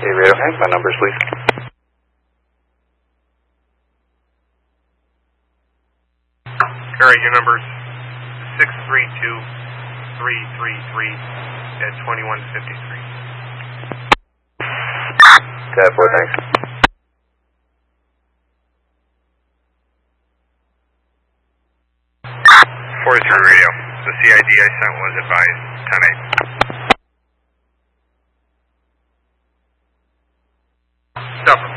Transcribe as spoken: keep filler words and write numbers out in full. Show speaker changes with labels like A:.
A: Hey, Radiohead, my numbers, please.
B: Alright, your number's six three two, three three three at twenty-one fifty-three.
A: ten four, thanks.
B: four zero radio. The C I D I sent was advised ten eight. Stop.